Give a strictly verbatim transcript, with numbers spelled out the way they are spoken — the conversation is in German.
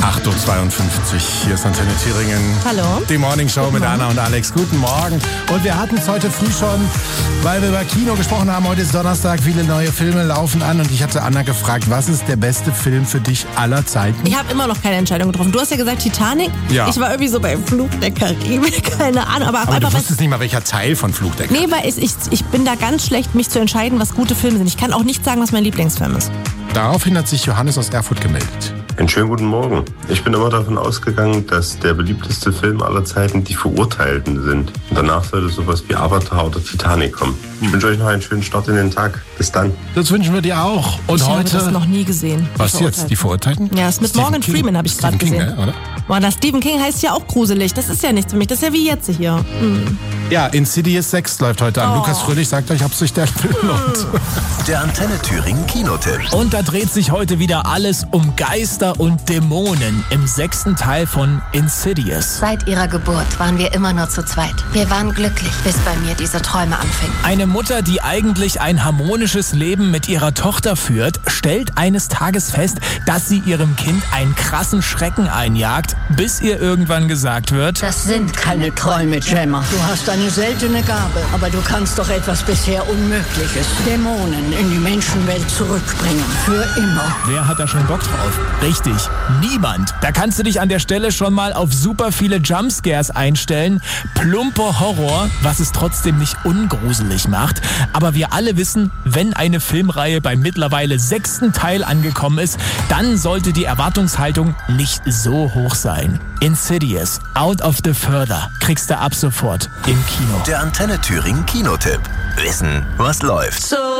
acht Uhr zweiundfünfzig, hier ist Antenne Thüringen. Hallo. Die Morning Show mit Anna und Alex. Guten Morgen. Und wir hatten es heute früh schon, weil wir über Kino gesprochen haben. Heute ist Donnerstag, viele neue Filme laufen an. Und ich hatte Anna gefragt, was ist der beste Film für dich aller Zeiten? Ich habe immer noch keine Entscheidung getroffen. Du hast ja gesagt Titanic. Ja. Ich war irgendwie so bei Fluch der Karibik, keine Ahnung. Aber, Aber einfach, du wusstest nicht mal, welcher Teil von Fluch der Karibik. Nee, weil ich, ich, ich bin da ganz schlecht, mich zu entscheiden, was gute Filme sind. Ich kann auch nicht sagen, was mein Lieblingsfilm ist. Daraufhin hat sich Johannes aus Erfurt gemeldet. Einen schönen guten Morgen. Ich bin immer davon ausgegangen, dass der beliebteste Film aller Zeiten Die Verurteilten sind. Und danach sollte sowas wie Avatar oder Titanic kommen. Ich wünsche euch noch einen schönen Start in den Tag. Bis dann. Das wünschen wir dir auch. Und ich heute. habe das noch nie gesehen. Was jetzt? Die Verurteilten? Ja, ist mit Stephen Morgan King. Freeman, habe ich gerade Stephen King, gesehen. ne, oder? Boah, das Stephen King heißt ja auch gruselig. Das ist ja nichts für mich. Das ist ja wie jetzt hier. Hm. Ja, Insidious sechs läuft heute an. Oh. Lukas Fröhlich sagt euch, ob sich der Film lohnt. Der Antenne Thüringen Kinotipp. Und da dreht sich heute wieder alles um Geister und Dämonen im sechsten Teil von Insidious. Seit ihrer Geburt waren wir immer nur zu zweit. Wir waren glücklich, bis bei mir diese Träume anfingen. Eine Mutter, die eigentlich ein harmonisches Leben mit ihrer Tochter führt, stellt eines Tages fest, dass sie ihrem Kind einen krassen Schrecken einjagt, bis ihr irgendwann gesagt wird: Das sind keine Träume, Gemma. Du hast eine seltene Gabe, aber du kannst doch etwas bisher Unmögliches: Dämonen in die Menschenwelt zurückbringen. Für immer. Wer hat da schon Bock drauf? Richtig, niemand. Da kannst du dich an der Stelle schon mal auf super viele Jumpscares einstellen. Plumper Horror, was es trotzdem nicht ungruselig macht. Aber wir alle wissen, wenn eine Filmreihe beim mittlerweile sechsten Teil angekommen ist, dann sollte die Erwartungshaltung nicht so hoch sein. Insidious, Out of the Further, kriegst du ab sofort im Kino. Der Antenne Thüringen Kinotipp. Wissen, was läuft. So